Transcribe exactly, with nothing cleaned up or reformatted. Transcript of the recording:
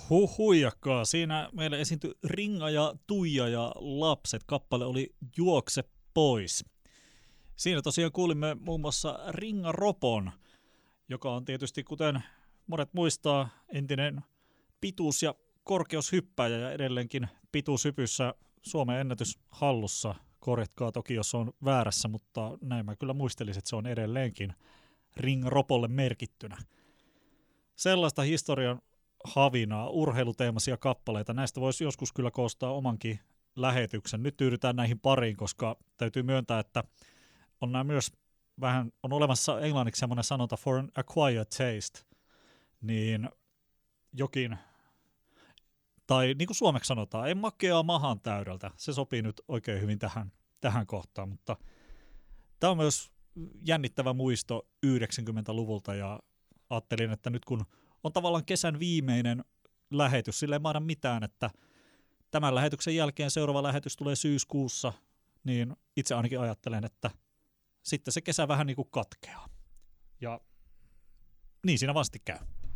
Huhuijakkaa. Siinä meille esiintyi Ringa ja Tuija ja lapset. Kappale oli Juokse pois. Siinä tosiaan kuulimme muun muassa Ringa Ropon, joka on tietysti, kuten monet muistaa, entinen pituus- ja korkeushyppäjä ja edelleenkin pituushypyssä Suomen ennätys hallussa. Korjatkaa toki, jos on väärässä, mutta näin mä kyllä muistelisin, että se on edelleenkin Ringa Ropolle merkittynä. Sellaista historian havinaa, urheiluteemaisia kappaleita. Näistä voisi joskus kyllä koostaa omankin lähetyksen. Nyt tyydytään näihin pariin, koska täytyy myöntää, että on nämä myös vähän, on olemassa englanniksi semmoinen sanonta for an acquired taste, niin jokin, tai niin kuin suomeksi sanotaan, ei makeaa mahan täydeltä. Se sopii nyt oikein hyvin tähän, tähän kohtaan, mutta tämä on myös jännittävä muisto yhdeksänkymmentäluvulta ja ajattelin, että nyt kun on tavallaan kesän viimeinen lähetys, sillä ei maada mitään, että tämän lähetyksen jälkeen seuraava lähetys tulee syyskuussa, niin itse ainakin ajattelen, että sitten se kesä vähän niin kuin katkeaa. Ja niin siinä vasti käy.